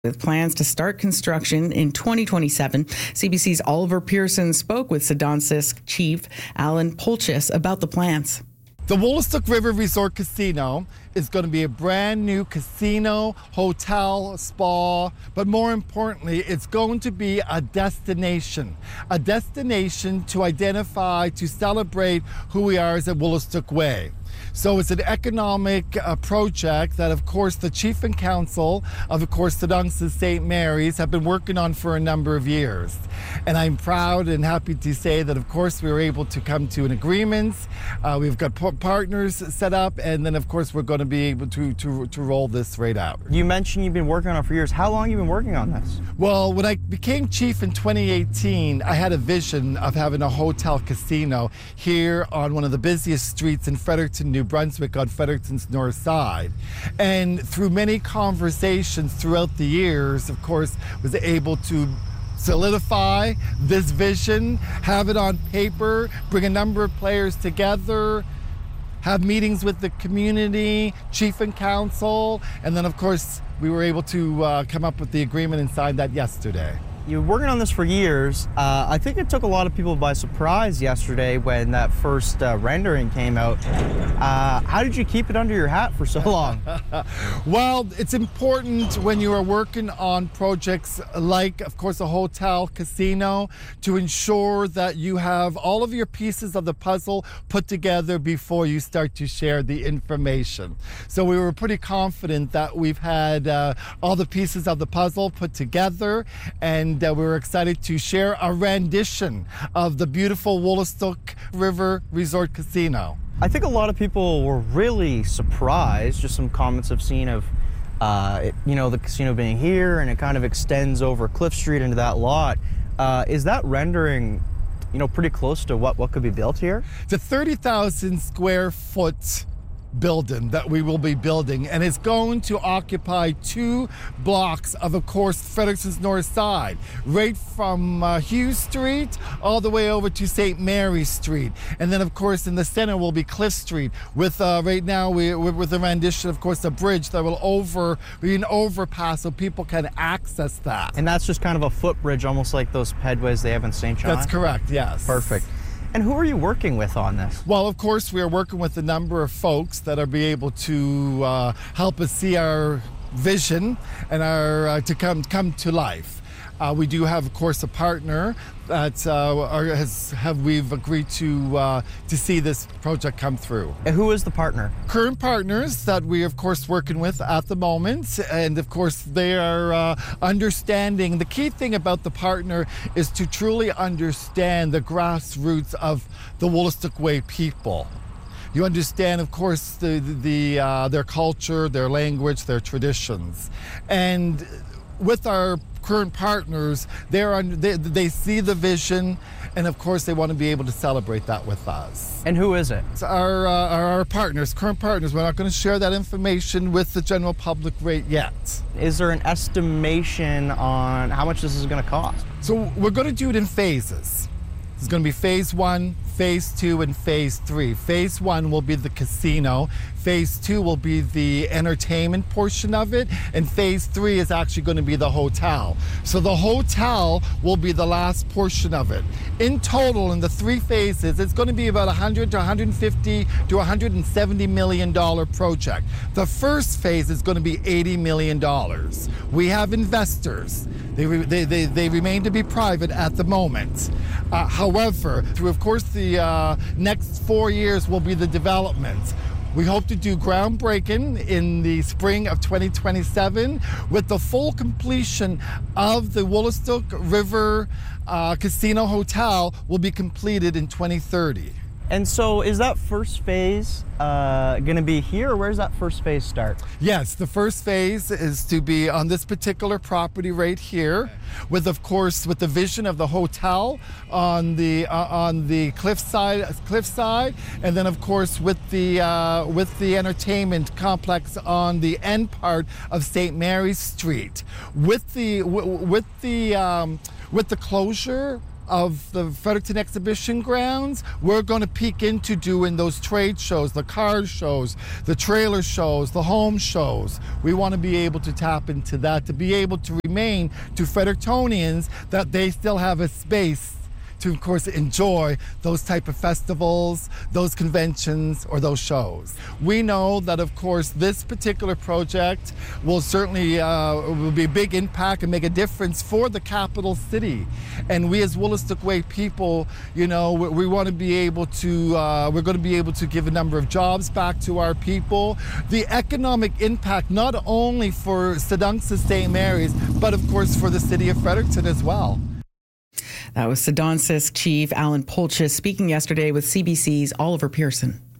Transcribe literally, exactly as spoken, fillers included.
With plans to start construction in twenty twenty-seven, C B C's Oliver Pearson spoke with Sedonsis Chief Alan Polchis about the plans. The Wolastoq River Resort Casino is going to be a brand new casino, hotel, spa, but more importantly, it's going to be a destination. A destination to identify, to celebrate who we are as a Wolastoq Way. So it's an economic uh, project that, of course, the Chief and Council of, of course, Sedonsis Saint Mary's have been working on for a number of years. And I'm proud and happy to say that, of course, we were able to come to an agreement. Uh, we've got p- partners set up, and then, of course, we're going to be able to, to, to roll this right out. You mentioned you've been working on it for years. How long have you been working on this? Well, when I became chief in twenty eighteen, I had a vision of having a hotel casino here on one of the busiest streets in Fredericton, New Brunswick, on Fredericton's north side. And through many conversations throughout the years, of course, was able to solidify this vision, have it on paper, bring a number of players together, have meetings with the community, chief and council, and then of course we were able to uh, come up with the agreement and sign that yesterday. You were working on this for years. Uh, I think it took a lot of people by surprise yesterday when that first uh, rendering came out. Uh, how did you keep it under your hat for so long? Well, it's important when you are working on projects like, of course, a hotel, casino, to ensure that you have all of your pieces of the puzzle put together before you start to share the information. So we were pretty confident that we've had uh, all the pieces of the puzzle put together, and And uh, we were excited to share a rendition of the beautiful Wolastoq River Resort Casino. I think a lot of people were really surprised, just some comments I've seen of, uh, it, you know, the casino being here and it kind of extends over Cliff Street into that lot. Uh, is that rendering, you know, pretty close to what, what could be built here? It's a thirty thousand square foot building that we will be building, and it's going to occupy two blocks of, of course, Fredericton's north side, right from uh, Hughes Street all the way over to Saint Mary's Street. And then, of course, in the center will be Cliff Street with, uh, right now, we, with a rendition, of course, a bridge that will over, be an overpass so people can access that. And that's just kind of a footbridge, almost like those pedways they have in Saint John? That's correct, yes. Perfect. And who are you working with on this? Well, of course, we are working with a number of folks that are be able to uh, help us see our vision and our uh, to come come to life. Uh, we do have, of course, a partner that uh, are, has have we've agreed to uh, to see this project come through. And who is the partner? Current partners that we, of course, working with at the moment, and of course they are uh, understanding. The key thing about the partner is to truly understand the grassroots of the Wolastoq Way people. You understand, of course, the the uh, their culture, their language, their traditions, and with our current partners, they're on, they, they see the vision, and of course they want to be able to celebrate that with us. And who is it? It's our, uh, our, our partners, current partners. We're not going to share that information with the general public rate yet. Is there an estimation on how much this is going to cost? So we're going to do it in phases. There's going to be phase one, phase two, and phase three. Phase one will be the casino. Phase two will be the entertainment portion of it. And phase three is actually going to be the hotel. So the hotel will be the last portion of it. In total, in the three phases, it's going to be about one hundred to one hundred fifty to one hundred seventy million dollars project. The first phase is going to be eighty million dollars. We have investors. They, they, they, they remain to be private at the moment. Uh, however, through, of course, the uh, next four years will be the development. We hope to do groundbreaking in the spring of twenty twenty-seven with the full completion of the Wolastoq River uh, Casino Hotel will be completed in twenty thirty. And so is that first phase uh, going to be here, or where does that first phase start? Yes, the first phase is to be on this particular property right here, with, of course, with the vision of the hotel on the uh, on the cliff side, cliff side, and then, of course, with the uh, with the entertainment complex on the end part of Saint Mary's Street. With the w- with the um, with the closure of the Fredericton Exhibition Grounds, we're going to peek into doing those trade shows, the car shows, the trailer shows, the home shows. We want to be able to tap into that, to be able to remain to Frederictonians that they still have a space to, of course, enjoy those type of festivals, those conventions, or those shows. We know that, of course, this particular project will certainly uh, will be a big impact and make a difference for the capital city. And we as Wolastoq Way people, you know, we, we want to be able to, uh, we're going to be able to give a number of jobs back to our people. The economic impact, not only for Sedungsa Saint Mary's, but of course for the city of Fredericton as well. That was Sedonsis Chief Alan Polchis speaking yesterday with C B C's Oliver Pearson.